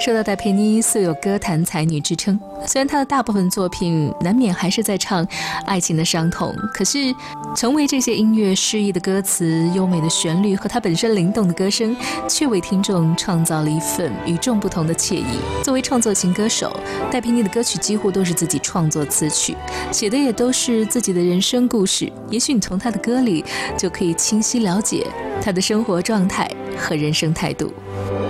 说到戴佩妮素有歌坛才女之称，虽然她的大部分作品难免还是在唱爱情的伤痛，可是成为这些音乐诗意的歌词、优美的旋律和她本身灵动的歌声，却为听众创造了一份与众不同的惬意。作为创作型歌手，戴佩妮的歌曲几乎都是自己创作词曲，写的也都是自己的人生故事。也许你从她的歌里就可以清晰了解她的生活状态和人生态度。